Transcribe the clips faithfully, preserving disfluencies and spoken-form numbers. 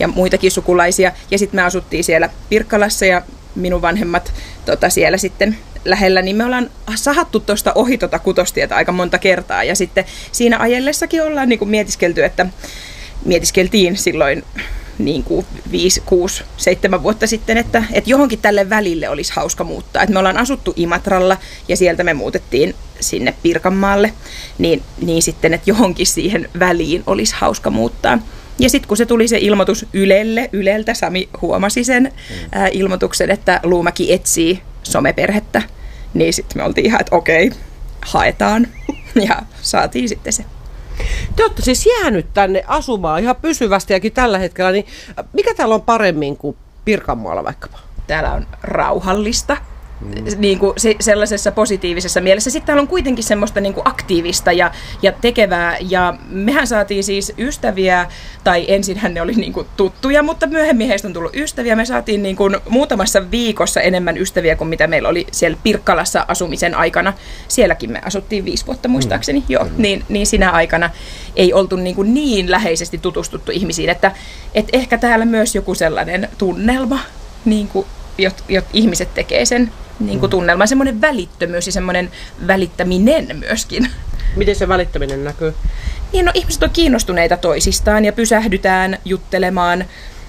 ja muitakin sukulaisia. Ja sitten me asuttiin siellä Pirkkalassa ja minun vanhemmat tota, siellä sitten lähellä, niin me ollaan sahattu tuosta ohi tuota Kutostietä aika monta kertaa. Ja sitten siinä ajellessakin ollaan niin kuin mietiskelty, että mietiskeltiin silloin niin kuin viisi, kuusi, seitsemän vuotta sitten, että, että johonkin tälle välille olisi hauska muuttaa. Että me ollaan asuttu Imatralla ja sieltä me muutettiin sinne Pirkanmaalle, niin, niin sitten, että johonkin siihen väliin olisi hauska muuttaa. Ja sitten kun se tuli se ilmoitus Ylelle, Yleltä Sami huomasi sen mm. ää, ilmoituksen, että Luumäki etsii someperhettä, niin sitten me oltiin ihan, että okei, haetaan ja saatiin sitten se. Te olette siis jäänyt tänne asumaan ihan pysyvästiäkin tällä hetkellä, niin mikä täällä on paremmin kuin Pirkanmaalla vaikkapa? Täällä on rauhallista, mm. niin kuin se, sellaisessa positiivisessa mielessä. Sitten täällä on kuitenkin semmoista niin kuin aktiivista ja, ja tekevää, ja mehän saatiin siis ystäviä, tai ensinhän ne oli niin kuin tuttuja, mutta myöhemmin heistä on tullut ystäviä. Me saatiin niin kuin muutamassa viikossa enemmän ystäviä kuin mitä meillä oli siellä Pirkkalassa asumisen aikana. Sielläkin me asuttiin viisi vuotta muistaakseni, mm. joo, niin, niin sinä aikana ei oltu niin, kuin niin läheisesti tutustuttu ihmisiin, että, että ehkä täällä myös joku sellainen tunnelma, niin kuin, jot, jot ihmiset tekee sen niin kuin tunnelman, semmoinen välittömyys ja semmoinen välittäminen myöskin. Miten se välittäminen näkyy? Niin, no, ihmiset on kiinnostuneita toisistaan ja pysähdytään juttelemaan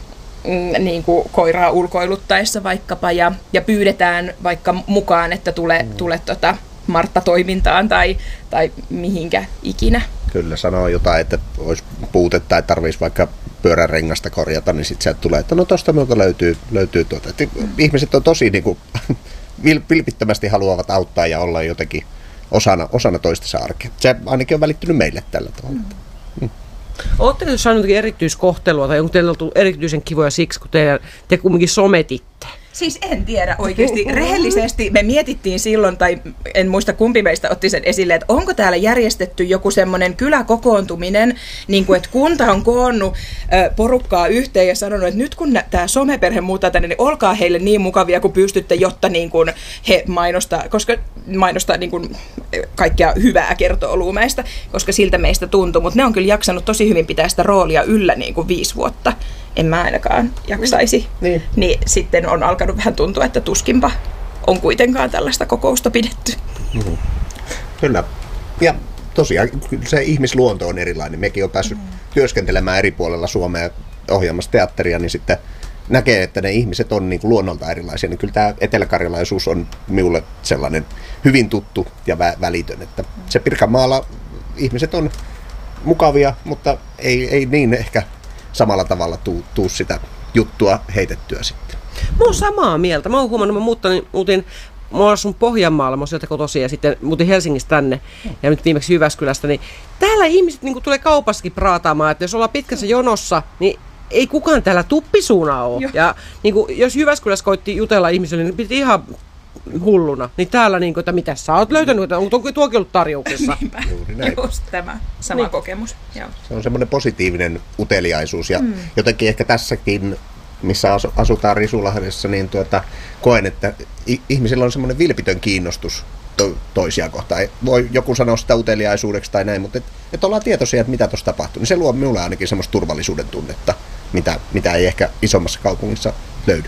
mm, niin kuin koiraa ulkoiluttaessa vaikkapa ja, ja pyydetään vaikka mukaan, että tule, mm. tule tota Martta-toimintaan tai, tai mihinkä ikinä. Kyllä, sanoo jotain, että olisi puutetta, että tarvitsisi vaikka pyörärengasta korjata, niin sitten sieltä tulee, että no tosta minulta löytyy, löytyy tuota. Että ihmiset on tosi niin kuin, vilpittömästi haluavat auttaa ja olla jotenkin osana, osana toistensa arkea. Se ainakin on välittynyt meille tällä tavalla. Mm. Oletteko te saanut erityiskohtelua tai onko teillä oltu erityisen kivoja siksi, kun te, te kumminkin sometitte? Siis en tiedä oikeasti. Rehellisesti me mietittiin silloin, tai en muista kumpi meistä otti sen esille, että onko täällä järjestetty joku semmoinen kyläkokoontuminen, niin kuin, että kunta on koonnut porukkaa yhteen ja sanonut, että nyt kun tämä someperhe muuttaa tänne, niin olkaa heille niin mukavia kuin pystytte, jotta niin kuin he mainostaa, koska mainostaa niin kuin kaikkea hyvää kertoo Luumäestä, koska siltä meistä tuntuu, mutta ne on kyllä jaksanut tosi hyvin pitää sitä roolia yllä niin kuin viisi vuotta. En mä ainakaan jaksaisi. Niin. Niin sitten on alkanut vähän tuntua, että tuskinpa on kuitenkaan tällaista kokousta pidetty. Mm. Kyllä. Ja tosiaan se ihmisluonto on erilainen. Mekin on päässyt mm. työskentelemään eri puolella Suomea ohjaamassa teatteria, niin sitten näkee, että ne ihmiset on niin kuin luonnolta erilaisia. Niin kyllä tämä eteläkarjalaisuus on minulle sellainen hyvin tuttu ja vä- välitön. Että se Pirkanmaalla ihmiset on mukavia, mutta ei, ei niin ehkä samalla tavalla tuu, tuu sitä juttua heitettyä sitten. Mä oon samaa mieltä. Mä oon huomannut, mä muutin, muutin mä oon asunut Pohjanmaalla, mä oon sieltä kotoisin ja sitten muutin Helsingistä tänne ja nyt viimeksi Jyväskylästä, niin täällä ihmiset niin tulee kaupassakin praataamaan, että jos ollaan pitkässä jonossa, niin ei kukaan täällä tuppisuuna ole. Joo. Ja niin kuin, jos Jyväskylässä koitti jutella ihmisille, niin piti ihan hulluna. Niin täällä, niin kuin, että mitä sä oot löytänyt, onko tuokin ollut tarjouksessa? Just tämä sama niin. kokemus. Joo. Se on semmoinen positiivinen uteliaisuus ja mm. jotenkin ehkä tässäkin, missä asutaan Risulahdessa, niin tuota, koen, että ihmisillä on semmoinen vilpitön kiinnostus to- toisia kohtaan. Voi joku sanoa sitä uteliaisuudeksi tai näin, mutta et, et ollaan tietoisia, että mitä tuossa tapahtuu. Niin se luo minulle ainakin semmoista turvallisuuden tunnetta, mitä, mitä ei ehkä isommassa kaupungissa löydy.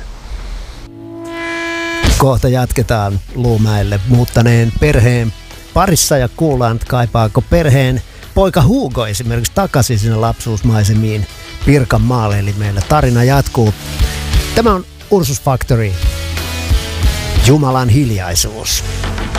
Kohta jatketaan Luumäelle muuttaneen perheen parissa ja kuullaan, että kaipaako perheen poika Hugo esimerkiksi takaisin sinne lapsuusmaisemiin Pirkanmaalle, eli meillä tarina jatkuu. Tämä on Ursus Factory. Jumalan hiljaisuus.